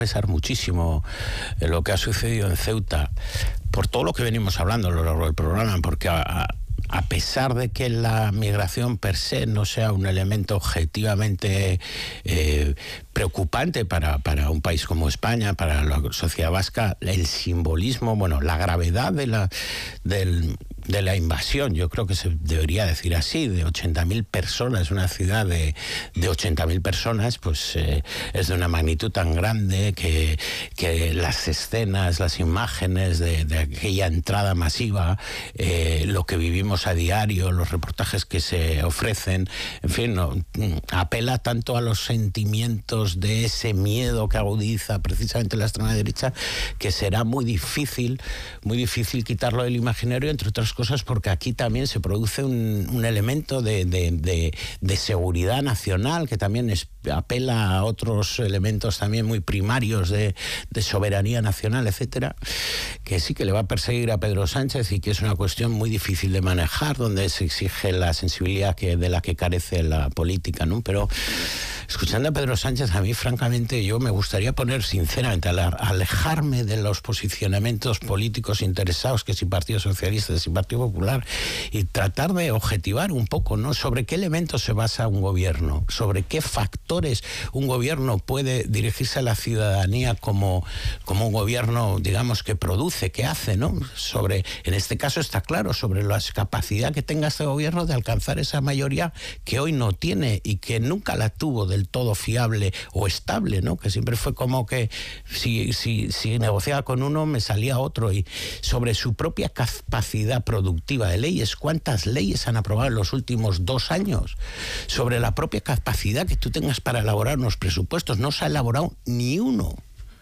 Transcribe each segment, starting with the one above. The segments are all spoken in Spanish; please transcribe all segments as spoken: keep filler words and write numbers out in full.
pesar muchísimo lo que ha sucedido en Ceuta, por todo lo que venimos hablando a lo largo del programa, porque a, a pesar de que la migración per se no sea un elemento objetivamente eh, preocupante para, para un país como España, para la sociedad vasca, el simbolismo, bueno, la gravedad de la, del, de la invasión, yo creo que se debería decir así, de ochenta mil personas, una ciudad de, de ochenta mil personas, pues eh, es de una magnitud tan grande que, que las escenas, las imágenes de, de aquella entrada masiva, eh, lo que vivimos a diario, los reportajes que se ofrecen, en fin, no, apela tanto a los sentimientos de ese miedo que agudiza precisamente la extrema derecha, que será muy difícil, muy difícil quitarlo del imaginario, entre otras cosas porque aquí también se produce un, un elemento de, de, de, de seguridad nacional que también es, apela a otros elementos también muy primarios de, de soberanía nacional, etcétera, que sí que le va a perseguir a Pedro Sánchez y que es una cuestión muy difícil de manejar, donde se exige la sensibilidad que, de la que carece la política, ¿no? Pero escuchando a Pedro Sánchez, a mí francamente yo me gustaría poner sinceramente, alejarme de los posicionamientos políticos interesados, que si Partido Socialista, que si Partido Popular, y tratar de objetivar un poco, ¿no?, sobre qué elementos se basa un gobierno, sobre qué factores un gobierno puede dirigirse a la ciudadanía como, como un gobierno, digamos, que produce, que hace, ¿no? Sobre, en este caso está claro, sobre la capacidad que tenga este gobierno de alcanzar esa mayoría que hoy no tiene y que nunca la tuvo del todo fiable o estable, ¿no? Que siempre fue como que si, si, si negociaba con uno me salía otro. Y sobre su propia capacidad productiva de leyes, ¿cuántas leyes han aprobado en los últimos dos años? Sobre la propia capacidad que tú tengas para elaborar unos presupuestos, no se ha elaborado ni uno.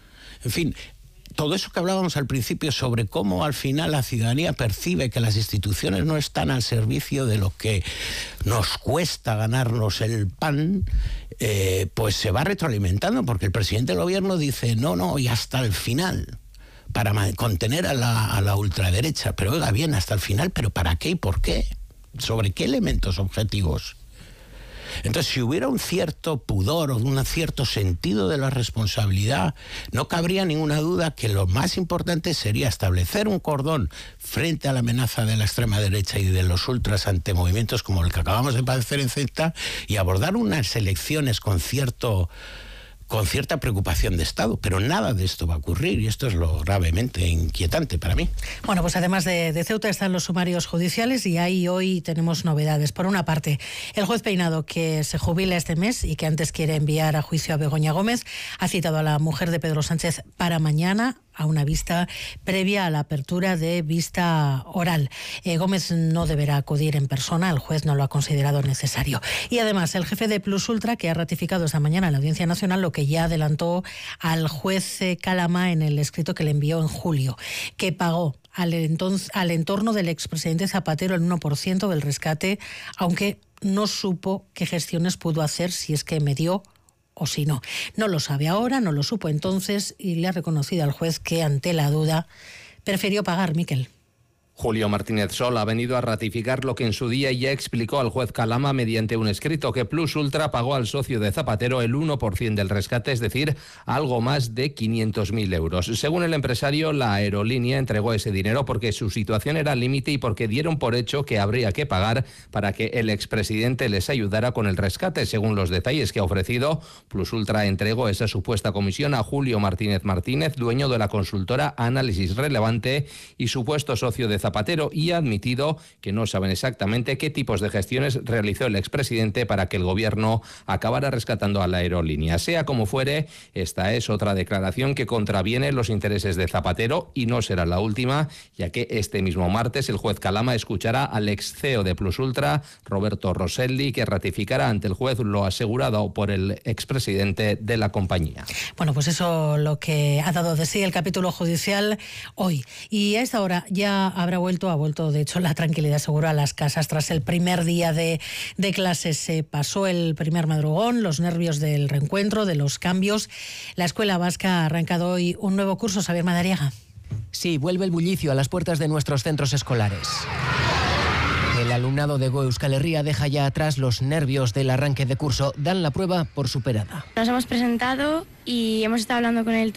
En fin, todo eso que hablábamos al principio sobre cómo al final la ciudadanía percibe que las instituciones no están al servicio de lo que nos cuesta ganarnos el pan, eh, pues se va retroalimentando, porque el presidente del gobierno dice no, no, y hasta el final, para contener a la, a la ultraderecha. Pero oiga bien, hasta el final, ¿pero para qué y por qué? ¿Sobre qué elementos objetivos? Entonces, si hubiera un cierto pudor o un cierto sentido de la responsabilidad, no cabría ninguna duda que lo más importante sería establecer un cordón frente a la amenaza de la extrema derecha y de los ultras ante movimientos como el que acabamos de padecer en Ceuta y abordar unas elecciones con cierto... con cierta preocupación de Estado, pero nada de esto va a ocurrir y esto es lo gravemente inquietante para mí. Bueno, pues además de, de Ceuta están los sumarios judiciales y ahí hoy tenemos novedades. Por una parte, el juez Peinado, que se jubila este mes y que antes quiere enviar a juicio a Begoña Gómez, ha citado a la mujer de Pedro Sánchez para mañana a una vista previa a la apertura de vista oral. Eh, Gómez no deberá acudir en persona, el juez no lo ha considerado necesario. Y además, el jefe de Plus Ultra, que ha ratificado esta mañana en la Audiencia Nacional lo que ya adelantó al juez Calama en el escrito que le envió en julio, que pagó al, entonces, al entorno del expresidente Zapatero el uno por ciento del rescate, aunque no supo qué gestiones pudo hacer, si es que medió o si no. No lo sabe ahora, no lo supo entonces y le ha reconocido al juez que ante la duda prefirió pagar, Miquel. Julio Martínez Sol ha venido a ratificar lo que en su día ya explicó al juez Calama mediante un escrito, que Plus Ultra pagó al socio de Zapatero el uno por ciento del rescate, es decir, algo más de quinientos mil euros. Según el empresario, la aerolínea entregó ese dinero porque su situación era límite y porque dieron por hecho que habría que pagar para que el expresidente les ayudara con el rescate. Según los detalles que ha ofrecido, Plus Ultra entregó esa supuesta comisión a Julio Martínez Martínez, dueño de la consultora Análisis Relevante y supuesto socio de Zapatero, Zapatero, y ha admitido que no saben exactamente qué tipos de gestiones realizó el expresidente para que el gobierno acabara rescatando a la aerolínea. Sea como fuere, esta es otra declaración que contraviene los intereses de Zapatero y no será la última, ya que este mismo martes el juez Calama escuchará al ex C E O de Plus Ultra, Roberto Rosselli, que ratificará ante el juez lo asegurado por el expresidente de la compañía. Bueno, pues eso lo que ha dado de sí el capítulo judicial hoy. Y a esta hora ya habrá vuelto, ha vuelto de hecho la tranquilidad seguro a las casas. Tras el primer día de, de clases se pasó el primer madrugón, los nervios del reencuentro, de los cambios. La escuela vasca ha arrancado hoy un nuevo curso. Xavier Madariaga. Sí, vuelve el bullicio a las puertas de nuestros centros escolares. El alumnado de Go Euskal Herria deja ya atrás los nervios del arranque de curso. Dan la prueba por superada. Nos hemos presentado y hemos estado hablando con el